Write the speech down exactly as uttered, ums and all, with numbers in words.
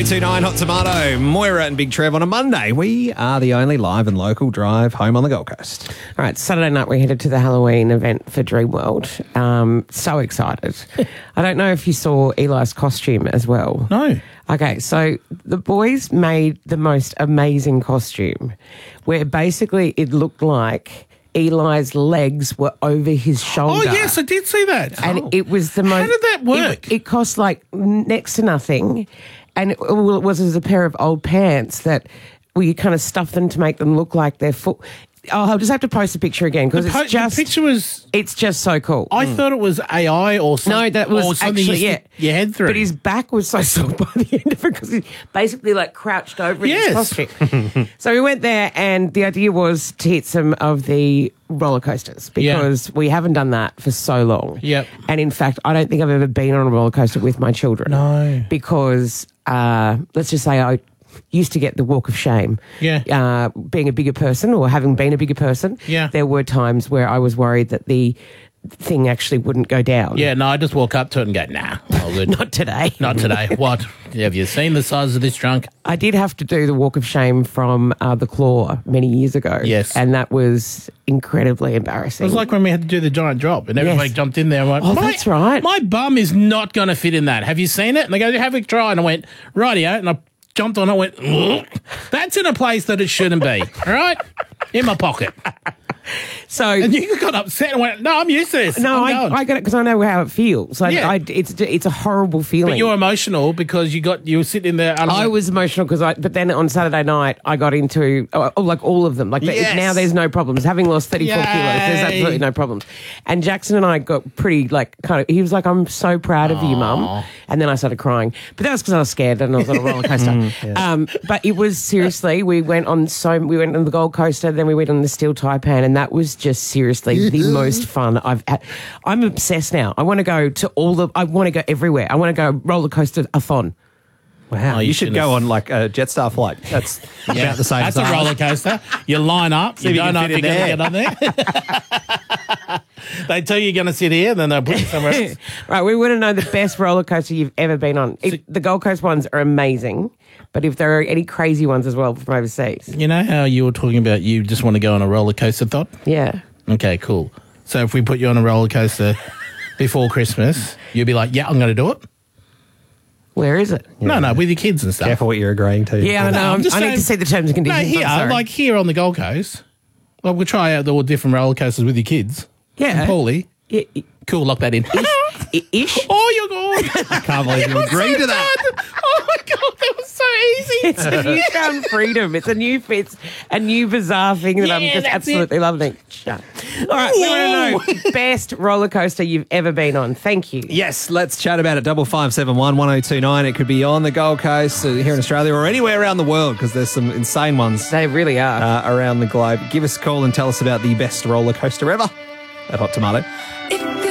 oh two nine Hot Tomato, Moira and Big Trev on a Monday. We are the only live and local drive home on the Gold Coast. All right, Saturday night we headed to the Halloween event for Dreamworld. Um, so excited. I don't know if you saw Eli's costume as well. No. Okay, so the boys made the most amazing costume where basically it looked like Eli's legs were over his shoulder. Oh, yes, I did see that. And oh. it was the most... How did that work? It, it cost like next to nothing. And it, well, it was as a pair of old pants that well, you kind of stuff them to make them look like they're full... Oh, I'll just have to post a picture again because po- it's just... The picture was... It's just so cool. I mm. thought it was A I or something. No, that was or something actually, you yeah. your head through. But his back was so sore by the end of it because he basically like crouched over yes. in his costume. So we went there and the idea was to hit some of the roller coasters because yeah. we haven't done that for so long. Yep. And in fact, I don't think I've ever been on a roller coaster with my children. No. Because uh, let's just say I used to get the walk of shame. Yeah. Uh, being a bigger person or having been a bigger person. Yeah. There were times where I was worried that the thing actually wouldn't go down. Yeah, no, I just walk up to it and go, nah, all good. Not today. Not today. What? Have you seen the size of this trunk? I did have to do the walk of shame from uh, the Claw many years ago. Yes. And that was incredibly embarrassing. It was like when we had to do the giant drop and everybody Yes. jumped in there. I'm like, Oh, my, that's right. My bum is not going to fit in that. Have you seen it? And they go, have a try. And I went, rightio. And I jumped on it and went, ugh. That's in a place that it shouldn't be. All right? In my pocket. So and you got upset and went, no, I'm used to this. No, I, I I get it because I know how it feels. Like, Yeah. I, it's it's a horrible feeling. But you're emotional because you got you were sitting there. And I was emotional because I, but then on Saturday night I got into oh, oh, like all of them. Like the- Yes. now there's no problems. Having lost thirty-four Yay. kilos, there's absolutely no problems. And Jackson and I got pretty like kind of. He was like, "I'm so proud of you, Mum," and then I started crying. But that was because I was scared and I was on a roller coaster. Mm, yeah. um, but it was seriously. We went on so we went on the Gold Coaster, then we went on the Steel Taipan, and that was just seriously the most fun I've had. I'm obsessed now. I want to go to all the. I want to go everywhere. I want to go roller coaster-a-thon. Wow, Oh, you, you should should've- go on like a Jetstar flight. That's about the same That's size. a roller coaster. You line up. See you if you don't know can if fit you're in going to get on there. They tell you you're going to sit here, then they'll put you somewhere else. Right, we want to know the best roller coaster you've ever been on. If, the Gold Coast ones are amazing, but if there are any crazy ones as well from overseas. You know how you were talking about you just want to go on a roller coaster thought? Yeah. Okay, cool. So if we put you on a roller coaster before Christmas, you'll be like, yeah, I'm going to do it. Where is it? No, no, with your kids and stuff. Careful what you're agreeing to. Yeah, I know. I'm I'm just I need saying- to see the terms and No, conditions. here, I'm sorry. like here on the Gold Coast. Well, we'll try out all different roller coasters with your kids. Yeah. And Paulie. Yeah, i- Cool, lock that in. i- ish. Oh, you're gone. I can't believe you agreed to that. Oh, my God, that was so easy. It's a newfound freedom. It's a new it's a new bizarre thing that I'm Yeah, just that's absolutely loving. Shut. All right, we want to know best roller coaster you've ever been on. Thank you. Yes, let's chat about it. Double five seven one one zero two nine. It could be on the Gold Coast, uh, here in Australia, or anywhere around the world, because there's some insane ones They really are. uh, around the globe. Give us a call and tell us about the best roller coaster ever at Hot Tomato. If